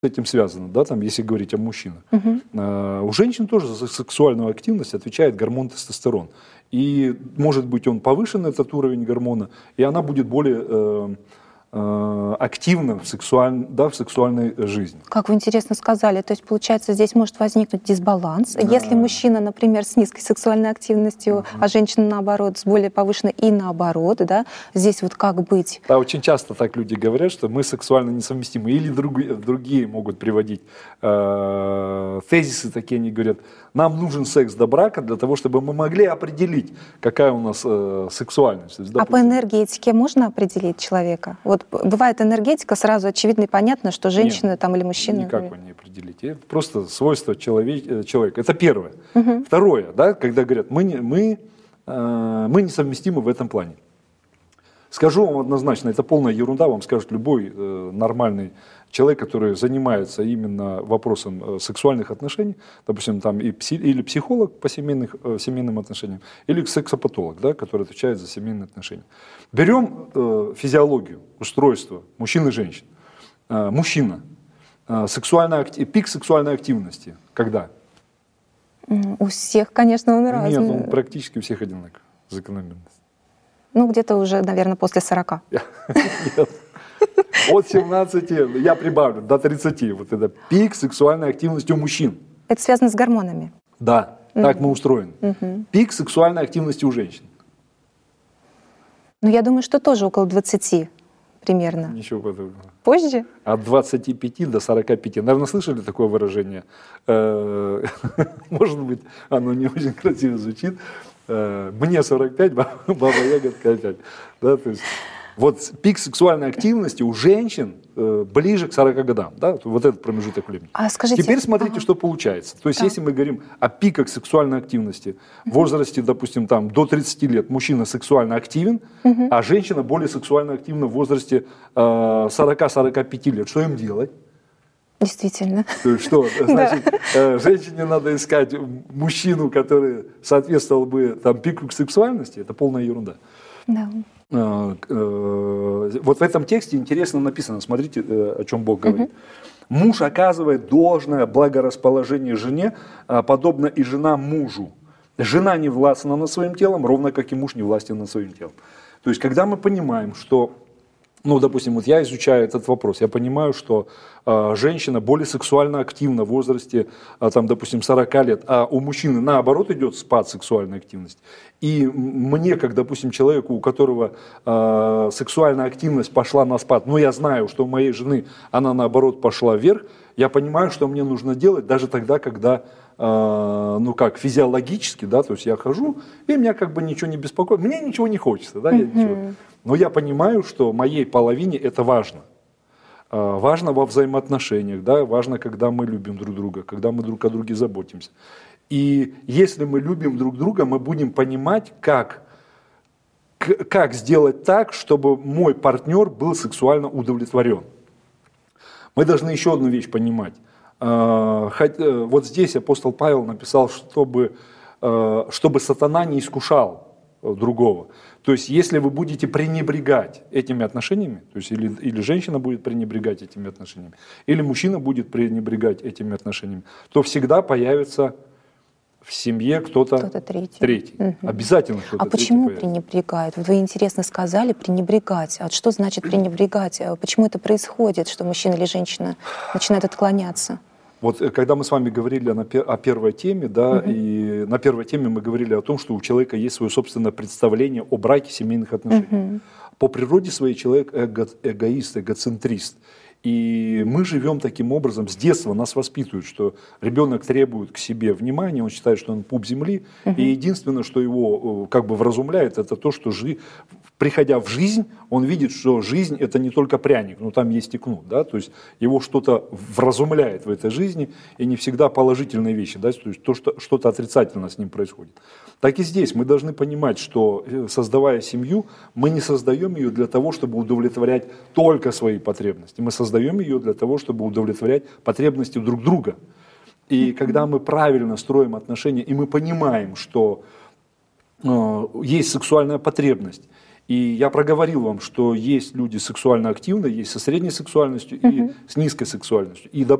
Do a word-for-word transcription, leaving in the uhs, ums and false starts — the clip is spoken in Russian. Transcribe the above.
с этим связано, да, там, если говорить о мужчинах. Угу. А, у женщин тоже за сексуальную активность отвечает гормон тестостерон. И может быть он повышен, этот уровень гормона, и она будет более э, э, активна в, сексуаль, да, в сексуальной жизни. Как вы интересно сказали, то есть получается здесь может возникнуть дисбаланс. Да. Если мужчина, например, с низкой сексуальной активностью, угу. а женщина наоборот с более повышенной и наоборот, да, здесь вот как быть? Да, очень часто так люди говорят, что мы сексуально несовместимы. Или другие, другие могут приводить э, тезисы такие, они говорят, нам нужен секс до брака для того, чтобы мы могли определить, какая у нас э, сексуальность. Есть, а по энергетике можно определить человека? Вот бывает энергетика, сразу очевидно и понятно, что женщина Нет, там или мужчина. Никак вы не определите. Это просто свойство человек, человека. Это первое. Угу. Второе, да, когда говорят, мы, не, мы, э, мы несовместимы в этом плане. Скажу вам однозначно, это полная ерунда, вам скажет любой э, нормальный человек, который занимается именно вопросом э, сексуальных отношений, допустим, там и пси, или психолог по семейных, э, семейным отношениям, или сексопатолог, да, который отвечает за семейные отношения. Берем э, физиологию, устройство мужчин и женщин. Э, мужчина, э, сексуальная, пик сексуальной активности, когда? У всех, конечно, он разный. Нет, он практически у всех одинаковый, закономерность. Ну, где-то уже, наверное, после сорока. Нет. От семнадцати, я прибавлю, до тридцати. Вот это пик сексуальной активности у мужчин. Это связано с гормонами? Да, Mm-hmm. так мы устроены. Mm-hmm. Пик сексуальной активности у женщин. Ну, я думаю, что тоже около двадцати примерно. Ничего подобного. Позже? От двадцати пяти до сорока пяти. Наверное, слышали такое выражение? Может быть, оно не очень красиво звучит. Мне сорок пять, баба ягодка опять. Да, то есть, вот пик сексуальной активности у женщин э, ближе к сорока годам. Да, вот этот промежуток времени. А скажите, теперь смотрите, ага. что получается. То есть, да. если мы говорим о пиках сексуальной активности в возрасте, допустим, там, до тридцати лет мужчина сексуально активен, угу. а женщина более сексуально активна в возрасте э, сорока-сорока пяти лет. Что им делать? Действительно. То есть что, значит, э, женщине надо искать мужчину, который соответствовал бы там, пику к сексуальности, это полная ерунда. Да. Э, э, вот в этом тексте интересно написано, смотрите, э, о чем Бог говорит. Угу. Муж оказывает должное благорасположение жене, э, подобно и жена мужу. Жена не властна над своим телом, ровно как и муж не властен над своим телом. То есть, когда мы понимаем, что ну, допустим, вот я изучаю этот вопрос, я понимаю, что э, женщина более сексуально активна в возрасте, э, там, допустим, сорока лет, а у мужчины наоборот идет спад сексуальной активности. И мне, как, допустим, человеку, у которого э, сексуальная активность пошла на спад, но я знаю, что у моей жены она наоборот пошла вверх, я понимаю, что мне нужно делать даже тогда, когда, э, ну как, физиологически, да, то есть я хожу, и меня как бы ничего не беспокоит, мне ничего не хочется, да, я ничего. Но я понимаю, что моей половине это важно. Э, важно во взаимоотношениях, да, важно, когда мы любим друг друга, когда мы друг о друге заботимся. И если мы любим друг друга, мы будем понимать, как, как сделать так, чтобы мой партнер был сексуально удовлетворен. Мы должны еще одну вещь понимать. Вот здесь апостол Павел написал, чтобы, чтобы сатана не искушал другого. То есть, если вы будете пренебрегать этими отношениями, то есть или, или женщина будет пренебрегать этими отношениями, или мужчина будет пренебрегать этими отношениями, то всегда появится в семье кто-то, кто-то третий. третий. Угу. Обязательно кто-то а третий. А почему появится. Пренебрегают? Вот вы интересно сказали пренебрегать. А что значит пренебрегать? Почему это происходит, что мужчина или женщина начинает отклоняться? Вот когда мы с вами говорили о первой теме, да, угу. и на первой теме мы говорили о том, что у человека есть свое собственное представление о браке, семейных отношениях. Угу. По природе своей человек эго, эгоист, эгоцентрист. И мы живем таким образом, с детства нас воспитывают, что ребенок требует к себе внимания, он считает, что он пуп земли, uh-huh. и единственное, что его как бы вразумляет, это то, что жи... приходя в жизнь, он видит, что жизнь это не только пряник, но там есть и кнут, да? То есть его что-то вразумляет в этой жизни, и не всегда положительные вещи, да? То есть то, что что-то отрицательно с ним происходит. Так и здесь мы должны понимать, что создавая семью, мы не создаем ее для того, чтобы удовлетворять только свои потребности, мы создаем Создаем ее для того, чтобы удовлетворять потребности друг друга. И когда мы правильно строим отношения, и мы понимаем, что э, есть сексуальная потребность, И я проговорил вам, что есть люди сексуально активные, есть со средней сексуальностью и с низкой сексуальностью. И,